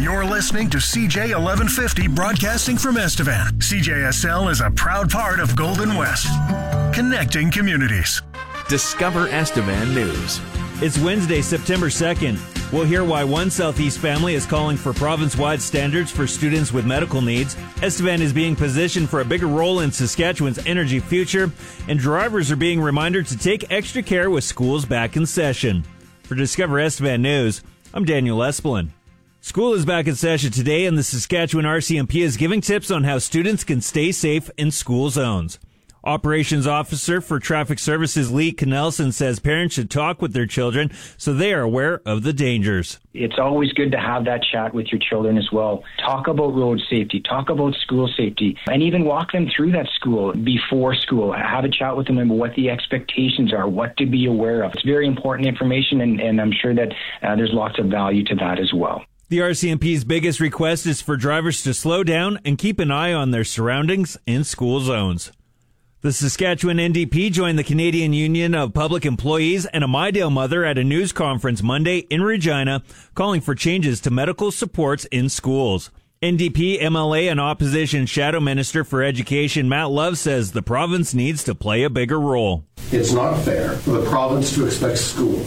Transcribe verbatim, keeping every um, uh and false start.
You're listening to C J eleven fifty broadcasting from Estevan. C J S L is a proud part of Golden West, connecting communities. Discover Estevan News. It's Wednesday, September second. We'll hear why one Southeast family is calling for province-wide standards for students with medical needs. Estevan is being positioned for a bigger role in Saskatchewan's energy future, and drivers are being reminded to take extra care with schools back in session. For Discover Estevan News, I'm Daniel Espelin. School is back in session today, and the Saskatchewan R C M P is giving tips on how students can stay safe in school zones. Operations Officer for Traffic Services Lee Knelson says parents should talk with their children so they are aware of the dangers. It's always good to have that chat with your children as well. Talk about road safety, talk about school safety, and even walk them through that school before school. Have a chat with them about what the expectations are, what to be aware of. It's very important information, and, and I'm sure that uh, there's lots of value to that as well. The R C M P's biggest request is for drivers to slow down and keep an eye on their surroundings in school zones. The Saskatchewan N D P joined the Canadian Union of Public Employees and a Mydale mother at a news conference Monday in Regina, calling for changes to medical supports in schools. N D P, M L A, and Opposition Shadow Minister for Education Matt Love says the province needs to play a bigger role. It's not fair for the province to expect schools